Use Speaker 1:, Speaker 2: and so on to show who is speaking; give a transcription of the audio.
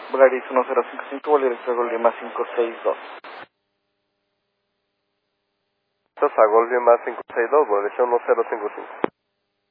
Speaker 1: Volaris 1055, Volaris Golima 562.
Speaker 2: Entonces a Golfio más 562, Volaris 1055.